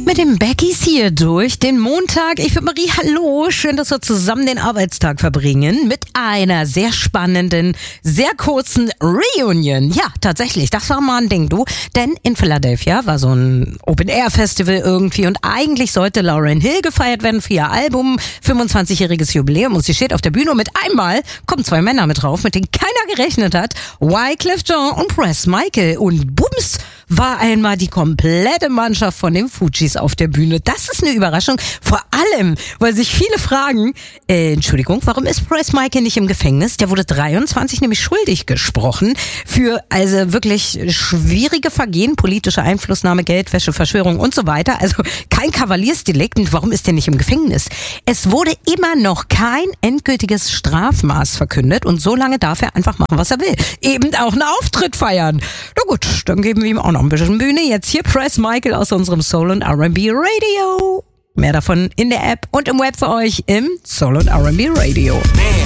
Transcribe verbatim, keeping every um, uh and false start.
mit den Beckys hier durch den Montag. Ich bin Marie, hallo. Schön, dass wir zusammen den Arbeitstag verbringen mit einer sehr spannenden, sehr kurzen Reunion. Ja, tatsächlich, das war mal ein Ding, du. Denn in Philadelphia war so ein Open-Air-Festival irgendwie und eigentlich sollte Lauryn Hill gefeiert werden für ihr Album, fünfundzwanzigjähriges Jubiläum, und sie steht auf der Bühne und mit einmal kommen zwei Männer mit drauf, mit denen keiner gerechnet hat. Wyclef Jean und Press Michael. Und bums, war einmal die komplette Mannschaft von den Fugees auf der Bühne. Das ist eine Überraschung, vor allem, weil sich viele fragen, äh, Entschuldigung, warum ist Press Michael nicht im Gefängnis? Der wurde dreiundzwanzig nämlich schuldig gesprochen für also wirklich schwierige Vergehen, politische Einflussnahme, Geldwäsche, Verschwörung und so weiter. Also kein Kavaliersdelikt. Und warum ist der nicht im Gefängnis? Es wurde immer noch kein endgültiges Strafmaß verkündet und so lange darf er einfach machen, was er will. Eben auch einen Auftritt feiern. Na gut, dann geben wir ihm auch noch ein bisschen Bühne. Jetzt hier Press Michael aus unserem Soul und R and B Radio. Mehr davon in der App und im Web für euch im Soul und R and B Radio.